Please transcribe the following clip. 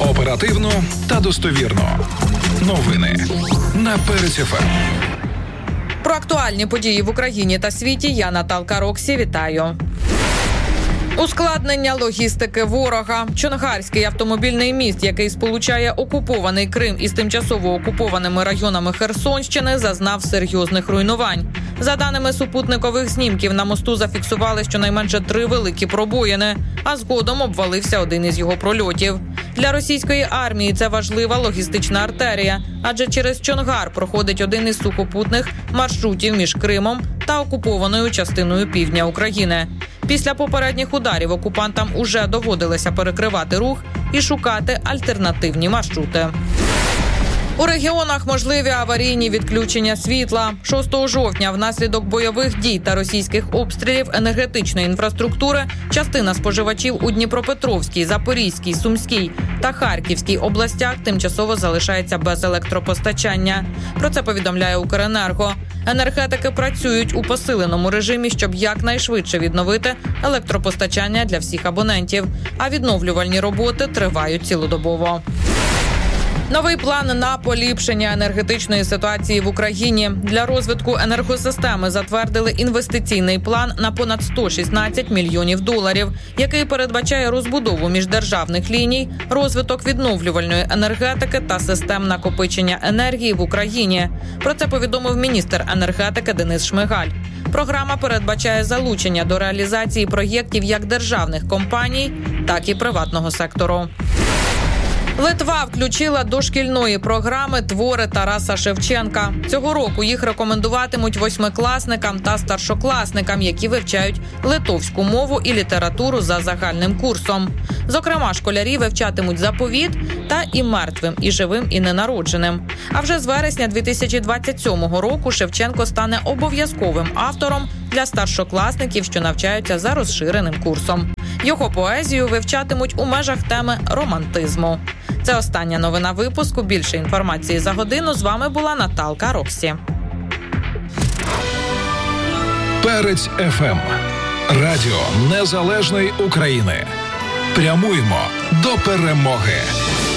Оперативно та достовірно. Новини на Перець ФМ. Про актуальні події в Україні та світі я, Наталка Роксі, вітаю. Ускладнення логістики ворога. Чонгарський автомобільний міст, який сполучає окупований Крим із тимчасово окупованими районами Херсонщини, зазнав серйозних руйнувань. За даними супутникових знімків, на мосту зафіксували щонайменше 3 великі пробоїни, а згодом обвалився один із його прольотів. Для російської армії це важлива логістична артерія, адже через Чонгар проходить один із сухопутних маршрутів між Кримом та окупованою частиною півдня України. Після попередніх ударів окупантам уже доводилося перекривати рух і шукати альтернативні маршрути. У регіонах можливі аварійні відключення світла. 6 жовтня внаслідок бойових дій та російських обстрілів енергетичної інфраструктури частина споживачів у Дніпропетровській, Запорізькій, Сумській та Харківській областях тимчасово залишається без електропостачання. Про це повідомляє Укренерго. Енергетики працюють у посиленому режимі, щоб якнайшвидше відновити електропостачання для всіх абонентів, а відновлювальні роботи тривають цілодобово. Новий план на поліпшення енергетичної ситуації в Україні. Для розвитку енергосистеми затвердили інвестиційний план на понад 116 мільйонів доларів, який передбачає розбудову міждержавних ліній, розвиток відновлювальної енергетики та систем накопичення енергії в Україні. Про це повідомив міністр енергетики Денис Шмигаль. Програма передбачає залучення до реалізації проєктів як державних компаній, так і приватного сектору. Литва включила до шкільної програми твори Тараса Шевченка. Цього року їх рекомендуватимуть 8-класникам та старшокласникам, які вивчають литовську мову і літературу за загальним курсом. Зокрема, школярі вивчатимуть заповіт та і мертвим, і живим, і ненародженим. А вже з вересня 2027 року Шевченко стане обов'язковим автором для старшокласників, що навчаються за розширеним курсом. Його поезію вивчатимуть у межах теми романтизму. Це остання новина випуску. Більше інформації за годину. З вами була Наталка Роксі. Перець ФМ. Радіо Незалежної України. Прямуємо до перемоги.